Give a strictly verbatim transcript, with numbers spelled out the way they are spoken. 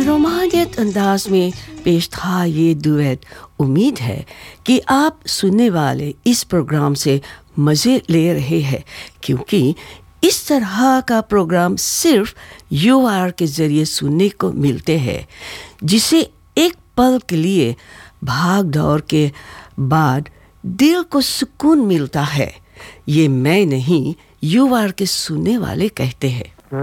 रोमानियत अंदाज में पेश था ये डुएट। उम्मीद है कि आप सुनने वाले इस प्रोग्राम से मज़े ले रहे हैं, क्योंकि इस तरह का प्रोग्राम सिर्फ यू आर के ज़रिए सुनने को मिलते हैं, जिसे एक पल के लिए भाग दौड़ के बाद दिल को सुकून मिलता है। ये मैं नहीं, यू आर के सुनने वाले कहते हैं।